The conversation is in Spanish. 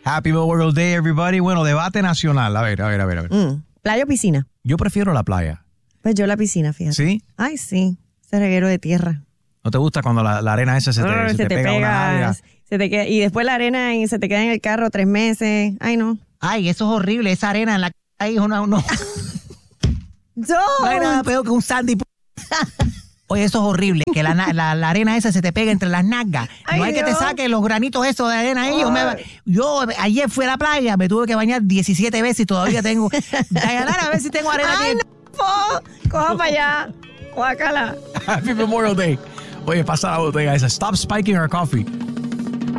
Happy Memorial Day, everybody. Bueno, debate nacional. A ver. ¿Playa o piscina? Yo prefiero la playa. Pues yo la piscina, fíjate. ¿Sí? Ay, sí. Ese reguero de tierra. ¿No te gusta cuando la arena esa se te pega una nalga? Y después la arena y se te queda en el carro 3 meses. Ay, no. Ay, eso es horrible. Esa arena en la ahí no. No hay nada peor que un sandy. Oye, eso es horrible, que la arena esa se te pega entre las nalgas. No hay que te saque los granitos esos de arena ahí. Yo ayer fui a la playa, me tuve que bañar 17 veces y todavía tengo... Dayanara, a ver si tengo arena aquí. No, coja para allá. Guácala. Happy Memorial Day. Oye, pasa la botella esa. Stop spiking our coffee.